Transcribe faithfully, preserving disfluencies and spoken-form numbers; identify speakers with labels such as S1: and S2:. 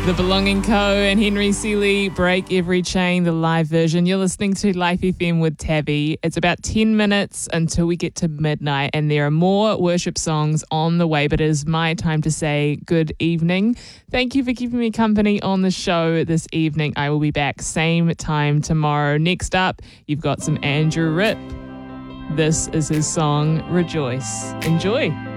S1: The Belonging Co. and Henry Seeley, Break Every Chain, the live version. You're listening to Life F M with Tabby. It's about ten minutes until we get to midnight, and there are more worship songs on the way, but it is my time to say good evening. Thank you for keeping me company on the show this evening. I will be back same time tomorrow. Next up, you've got some Andrew Ripp. This is his song, Rejoice. Enjoy.